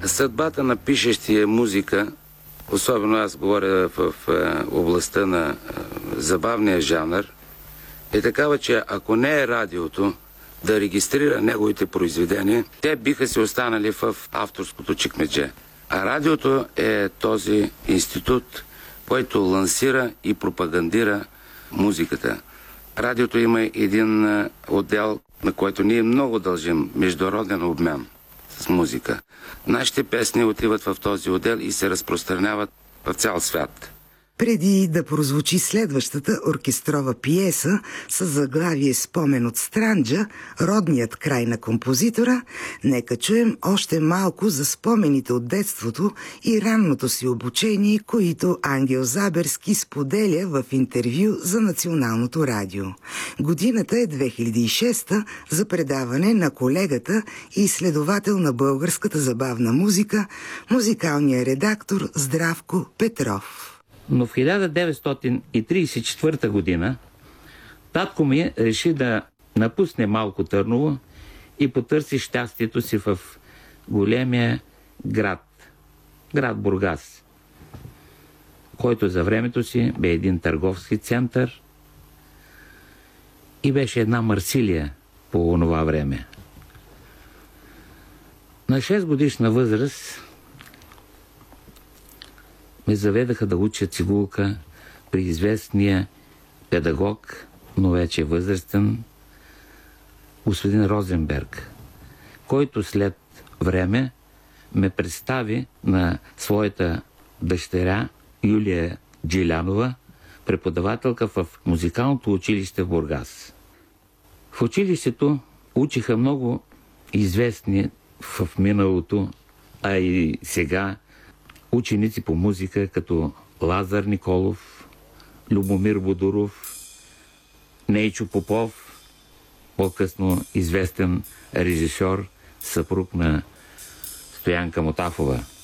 Съдбата на пишещия музика, особено аз говоря в областта на забавния жанр, е такава, че ако не е радиото да регистрира неговите произведения, те биха си останали в авторското чекмедже. А радиото е този институт, който лансира и пропагандира музиката. Радиото има един отдел, на който ние много дължим международен обмен с музика. Нашите песни отиват в този отдел и се разпространяват в цял свят. Преди да прозвучи следващата оркестрова пиеса с заглавие "Спомен от Странджа", родният край на композитора, нека чуем още малко за спомените от детството и ранното си обучение, които Ангел Заберски споделя в интервю за Националното радио. Годината е 2006 за предаване на колегата и изследовател на българската забавна музика, музикалния редактор Здравко Петров. Но в 1934 година татко ми реши да напусне Малко Търново и потърси щастието си в големия град Бургас, който за времето си бе един търговски център и беше една Марсилия по онова време. На 6 годишна възраст ме заведаха да уча цигулка при известния педагог, но вече възрастен, господин Розенберг, който след време ме представи на своята дъщеря Юлия Джилянова, преподавателка в музикалното училище в Бургас. В училището учиха много известни в миналото, а и сега ученици по музика, като Лазар Николов, Любомир Бодуров, Нейчо Попов, по-късно известен режисьор, съпруг на Стоянка Мотафова.